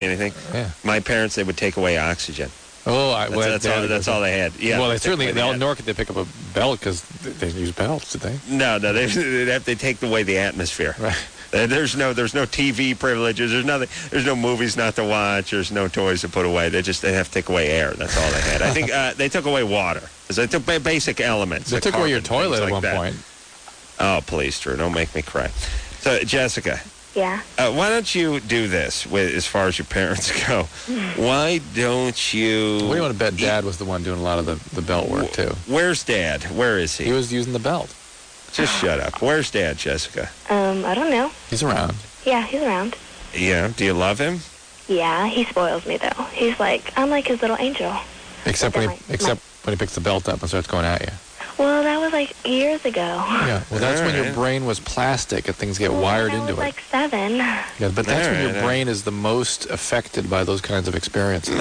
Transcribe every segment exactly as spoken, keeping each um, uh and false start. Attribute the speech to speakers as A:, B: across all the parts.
A: anything.
B: Yeah.
A: My parents, they would take away oxygen.
B: Oh, I,
A: That's,
B: well,
A: that's, all, that's all they had. Yeah.
B: Well, they
A: take
B: certainly,
A: away
B: they all,
A: the-
B: nor could they pick up a belt because they didn't use belts, did they?
A: No, no, they, they'd have to take away the atmosphere.
B: Right.
A: Uh, There's no, there's no T V privileges. There's nothing. There's no movies not to watch. There's no toys to put away. They just they have to take away air. That's all they had. I think uh, they took away water. 'Cause they took ba- basic elements.
B: They
A: like
B: took away your
A: carbon,
B: toilet
A: things
B: at
A: like
B: one
A: that.
B: point.
A: Oh, please, Drew, don't make me cry. So, Jessica,
C: Yeah.
A: uh, why don't you do this with, as far as your parents go? Why don't you?
B: What do you want to bet Dad was the one doing a lot of the, the belt work, too?
A: Where's Dad? Where is he?
B: He was using the belt.
A: Just shut up. Where's Dad, Jessica?
C: Um, I don't know.
B: He's around.
C: Yeah, he's around.
A: Yeah. Do you love him?
C: Yeah, he spoils me though. He's like, I'm like his little angel.
B: Except when he,
C: But then, like,
B: except when he picks the belt up and starts going at you.
C: Well, that was like years ago.
B: Yeah, well, that's when your
A: Alright.
B: brain was plastic and things get
C: Well,
B: wired
C: I
B: into
C: was
B: it.
C: like seven.
B: Yeah, but that's when your
A: Alright,
B: brain is the most affected by those kinds of experiences.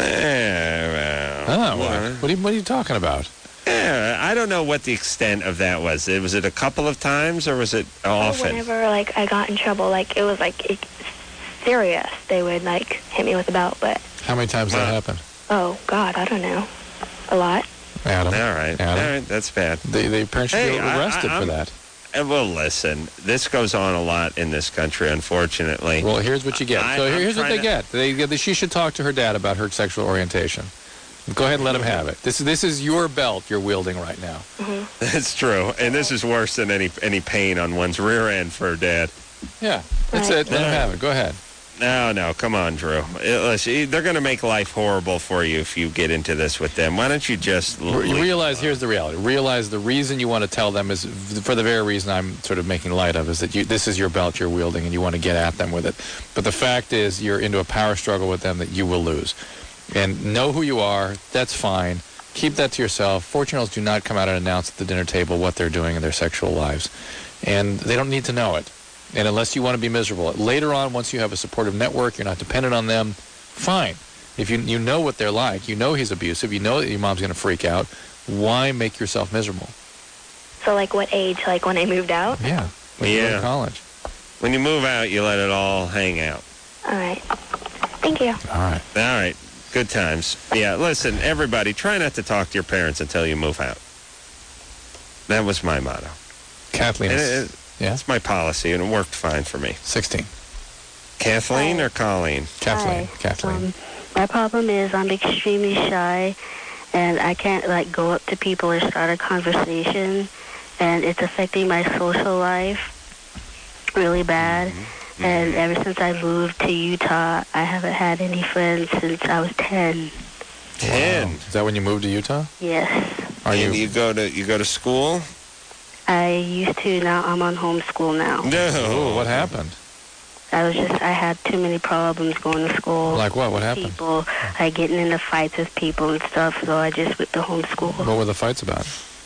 A: Eh,
B: Oh,
A: well,
B: what, what, are you, what are you talking about?
A: Yeah, I don't know what the extent of that was. It, was it a couple of times or was it often?
C: Whenever like I got in trouble, like it was like it, serious. They would like hit me with a belt, but
B: How many times
A: Well-
B: that happened?
C: oh God, I don't know. A lot.
B: Adam.
A: All right.
B: Adam.
A: All right. That's bad.
B: The, the parents should
A: Hey,
B: be
A: I-
B: arrested
A: I-
B: for
A: I'm-
B: that.
A: Uh, Well, listen, this goes on a lot in this country, unfortunately.
B: Well, here's what you get.
A: I-
B: so
A: I'm
B: here's what
A: trying
B: they
A: to-
B: get. They, they, she should talk to her dad about her sexual orientation. Go ahead and let him have it. This, this is your belt you're wielding right now.
A: That's true. And this is worse than any any pain on one's rear end for Dad.
B: Yeah, that's
C: Right.
B: it. Let him have it. Go ahead.
A: No, no, come on, Drew. Uh, listen, they're going to make life horrible for you if you get into this with them. Why don't you just... l-
B: Re-
A: leave-
B: realize, here's the reality. Realize the reason you want to tell them is v- for the very reason I'm sort of making light of, is that you, this is your belt you're wielding and you want to get at them with it. But the fact is you're into a power struggle with them that you will lose. And know who you are. That's fine. Keep that to yourself. fourteen-year-olds do not come out and announce at the dinner table what they're doing in their sexual lives. And they don't need to know it. And unless you want to be miserable. Later on, once you have a supportive network, you're not dependent on them, fine. If you you know what they're like, you know he's abusive, you know that your mom's going to freak out, why make yourself miserable?
C: So like what age? Like when I moved out?
B: Yeah. When you go
A: Yeah.
B: to college.
A: When you move out, you let it all hang out.
C: All right. Thank you.
B: All right.
A: All right. Good times. Yeah, listen, everybody, try not to talk to your parents until you move out. That was my motto.
B: Kathleen
A: And
B: is
A: it,
B: yeah?
A: It's my policy, and it worked fine for me.
B: sixteen.
A: Kathleen
C: Hi.
A: or Colleen?
B: Kathleen.
C: Hi.
B: Kathleen.
C: Um, my problem is I'm extremely shy, and I can't like go up to people or start a conversation, and it's affecting my social life really bad. And ever since I moved to Utah, I haven't had any friends since I was ten.
A: Ten.
B: Wow. Is that when you moved to Utah?
C: Yes.
B: Are
A: and
B: you?
A: you go to you go to school?
C: I used to. Now I'm on homeschool now.
A: No.
B: Oh, what happened?
C: I was just, I had too many problems going to school.
B: Like what? What happened?
C: People, like getting into fights with people and stuff, so I just went to homeschool.
B: What were the fights about?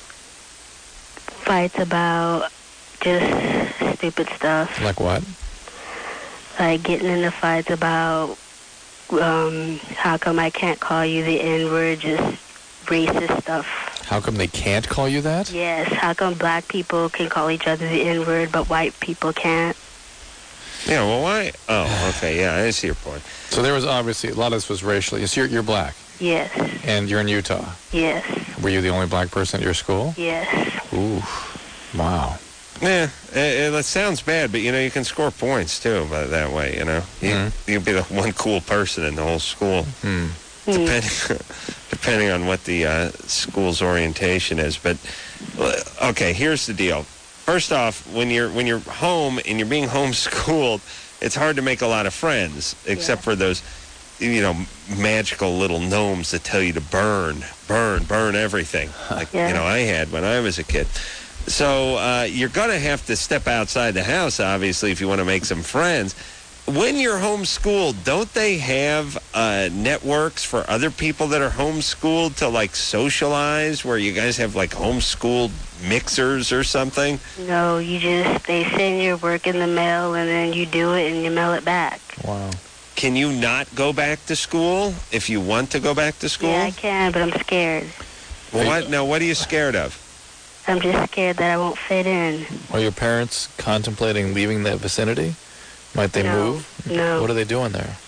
C: Fights about just stupid stuff.
B: Like what?
C: Like getting into fights about um, how come I can't call you the N-word, just racist stuff.
B: How come they can't call you that?
C: Yes, how come black people can call each other the N-word, but white people can't?
A: Yeah, well, why? Oh, okay, yeah, I see your point.
B: So there was obviously, a lot of this was racially. So you're, you're black,
C: Yes,
B: and you're in Utah.
C: yes,
B: Were you the only black person at your school?
C: yes.
B: Ooh, wow.
A: Yeah, it, it sounds bad, but, you know, you can score points, too, by that way, you know? You,
B: Mhm.
A: you can be the one cool person in the whole school,
B: Hmm.
A: depending, depending on what the uh, school's orientation is. But, uh, okay, here's the deal. First off, when you're when you're home and you're being homeschooled, it's hard to make a lot of friends, except
C: Yeah.
A: for those, you know, magical little gnomes that tell you to burn, burn, burn everything, like,
C: Yeah.
A: you know, I had when I was a kid. So uh, you're going to have to step outside the house, obviously, if you want to make some friends. When you're homeschooled, don't they have uh, networks for other people that are homeschooled to, like, socialize, where you guys have, like, homeschooled mixers or something?
C: No, you just, they send your work in the mail, and then you do it, and you mail it back.
B: Wow.
A: Can you not go back to school if you want to go back to school?
C: Yeah, I can, but I'm scared.
A: Well, what? Now, what are you scared of?
C: I'm just scared that I won't fit in.
B: Are your parents contemplating leaving that vicinity? Might they
C: No,
B: move?
C: no.
B: What are they doing there?